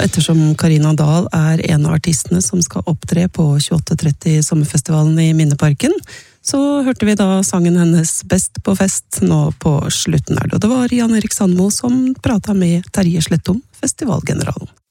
ettersom Karina Dahl en av artistene som skal opptre på 2830 Sommerfestivalen i Minneparken, så hørte vi da sangen hennes Best på fest nå på slutten det. Og det var Jan Erik Sandmo som pratet med Terje Slettom, festivalgeneralen.